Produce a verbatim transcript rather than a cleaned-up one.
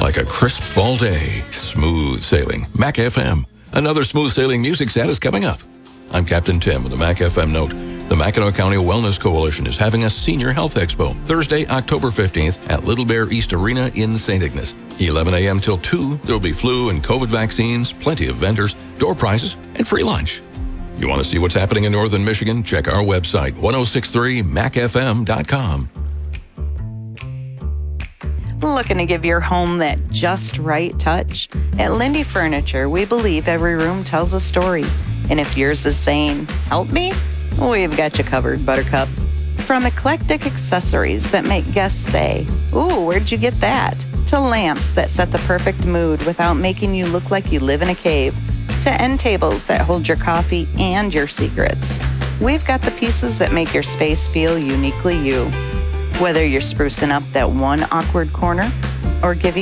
like a crisp fall day. Smooth sailing. Mac F M. Another smooth sailing music set is coming up. I'm Captain Tim with the Mac F M note. The Mackinac County Wellness Coalition is having a Senior Health Expo Thursday, October fifteenth at Little Bear East Arena in Saint Ignace. eleven a.m. till two, there will be flu and COVID vaccines, plenty of vendors, door prizes, and free lunch. You want to see what's happening in Northern Michigan? Check our website, ten sixty-three mac f m dot com. Looking to give your home that just right touch? At Lindy Furniture, we believe every room tells a story. And if yours is saying, help me, we've got you covered, Buttercup. From eclectic accessories that make guests say, ooh, where'd you get that? To lamps that set the perfect mood without making you look like you live in a cave. To end tables that hold your coffee and your secrets. We've got the pieces that make your space feel uniquely you. Whether you're sprucing up that one awkward corner or giving